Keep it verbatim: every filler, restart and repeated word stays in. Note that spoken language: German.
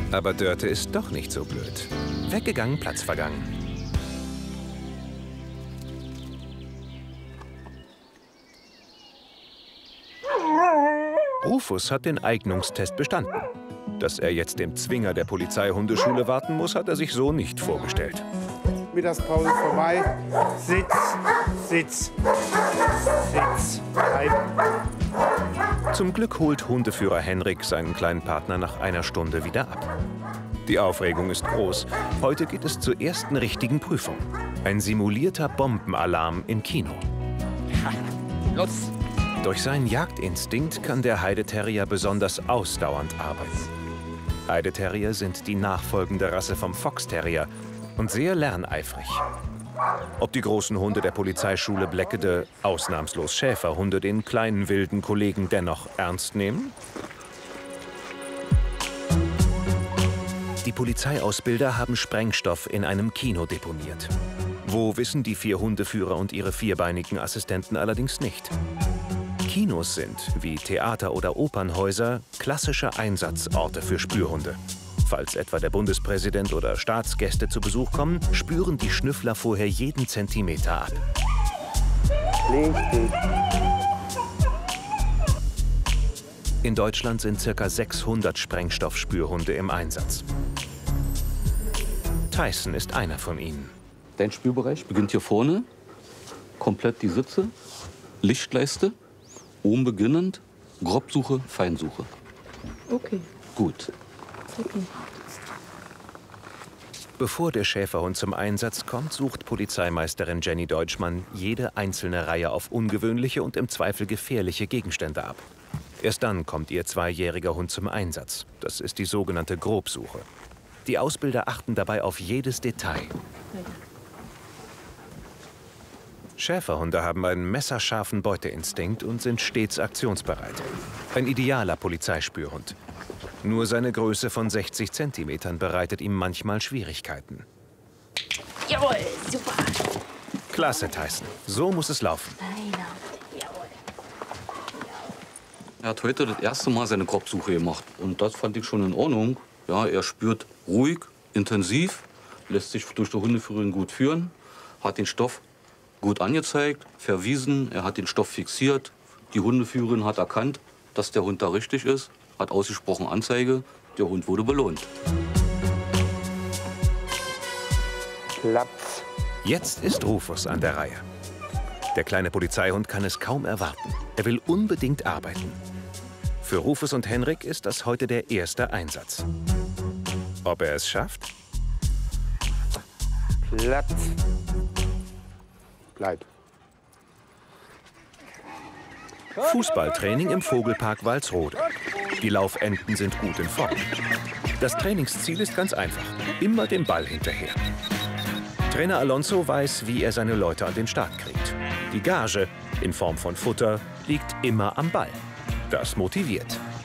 Aber Dörte ist doch nicht so blöd. Weggegangen, Platz vergangen. Rufus hat den Eignungstest bestanden. Dass er jetzt im Zwinger der Polizeihundeschule warten muss, hat er sich so nicht vorgestellt. Mittagspause vorbei. Sitz, Sitz, Sitz, bleiben. Zum Glück holt Hundeführer Henrik seinen kleinen Partner nach einer Stunde wieder ab. Die Aufregung ist groß. Heute geht es zur ersten richtigen Prüfung. Ein simulierter Bombenalarm im Kino. Los! Durch seinen Jagdinstinkt kann der Heideterrier besonders ausdauernd arbeiten. Heideterrier sind die nachfolgende Rasse vom Foxterrier und sehr lerneifrig. Ob die großen Hunde der Polizeischule Bleckede, ausnahmslos Schäferhunde, den kleinen wilden Kollegen dennoch ernst nehmen? Die Polizeiausbilder haben Sprengstoff in einem Kino deponiert. Wo, wissen die vier Hundeführer und ihre vierbeinigen Assistenten allerdings nicht. Kinos sind, wie Theater- oder Opernhäuser, klassische Einsatzorte für Spürhunde. Falls etwa der Bundespräsident oder Staatsgäste zu Besuch kommen, spüren die Schnüffler vorher jeden Zentimeter ab. Richtig. In Deutschland sind ca. sechshundert Sprengstoffspürhunde im Einsatz. Tyson ist einer von ihnen. Dein Spürbereich beginnt hier vorne, komplett die Sitze, Lichtleiste, oben beginnend, Grobsuche, Feinsuche. Okay. Gut. Okay. Bevor der Schäferhund zum Einsatz kommt, sucht Polizeimeisterin Jenny Deutschmann jede einzelne Reihe auf ungewöhnliche und im Zweifel gefährliche Gegenstände ab. Erst dann kommt ihr zweijähriger Hund zum Einsatz. Das ist die sogenannte Grobsuche. Die Ausbilder achten dabei auf jedes Detail. Schäferhunde haben einen messerscharfen Beuteinstinkt und sind stets aktionsbereit. Ein idealer Polizeispürhund. Nur seine Größe von sechzig Zentimetern bereitet ihm manchmal Schwierigkeiten. Jawohl, super. Klasse, Tyson. So muss es laufen. Er hat heute das erste Mal seine Grobsuche gemacht. Und das fand ich schon in Ordnung. Ja, er spürt ruhig, intensiv, lässt sich durch die Hundeführerin gut führen, hat den Stoff gut angezeigt, verwiesen, er hat den Stoff fixiert. Die Hundeführerin hat erkannt, dass der Hund da richtig ist, hat ausgesprochen Anzeige, der Hund wurde belohnt. Platz. Jetzt ist Rufus an der Reihe. Der kleine Polizeihund kann es kaum erwarten. Er will unbedingt arbeiten. Für Rufus und Henrik ist das heute der erste Einsatz. Ob er es schafft? Platz. Bleib. Fußballtraining im Vogelpark Walsrode. Die Laufenten sind gut in Form. Das Trainingsziel ist ganz einfach. Immer den Ball hinterher. Trainer Alonso weiß, wie er seine Leute an den Start kriegt. Die Gage, in Form von Futter, liegt immer am Ball. Das motiviert.